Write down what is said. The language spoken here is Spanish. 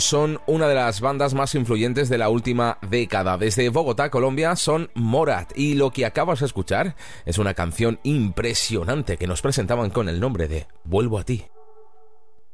son una de las bandas más influyentes de la última década. Desde Bogotá, Colombia, son Morat, y lo que acabas de escuchar es una canción impresionante que nos presentaban con el nombre de Vuelvo a ti.